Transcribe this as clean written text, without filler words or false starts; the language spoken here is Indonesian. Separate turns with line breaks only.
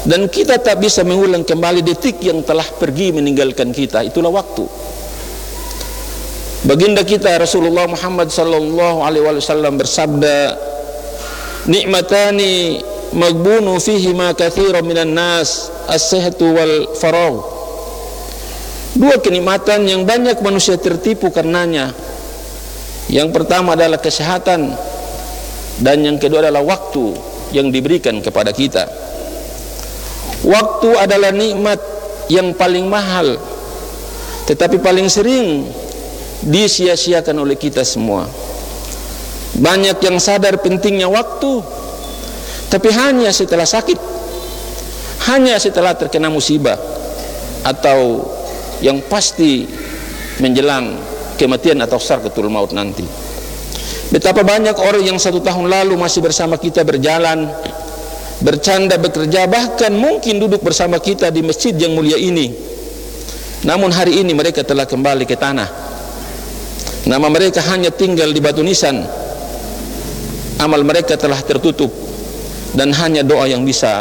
dan kita tak bisa mengulang kembali detik yang telah pergi meninggalkan kita. Itulah waktu. Baginda kita Rasulullah Muhammad sallallahu alaihi wasallam bersabda, nikmatani magbunu fihima katsiran minan nas, as-sihhatu wal faragh. Dua kenikmatan yang banyak manusia tertipu karenanya. Yang pertama adalah kesehatan, dan yang kedua adalah waktu yang diberikan kepada kita. Waktu adalah nikmat yang paling mahal, tetapi paling sering disia-siakan oleh kita semua. Banyak yang sadar pentingnya waktu, tapi hanya setelah sakit, hanya setelah terkena musibah, atau yang pasti menjelang kematian atau sakaratul maut nanti. Betapa banyak orang yang 1 tahun lalu masih bersama kita berjalan, bercanda, bekerja, bahkan mungkin duduk bersama kita di masjid yang mulia ini, namun hari ini mereka telah kembali ke tanah. Nama mereka hanya tinggal di batu nisan. Amal mereka telah tertutup, dan hanya doa yang bisa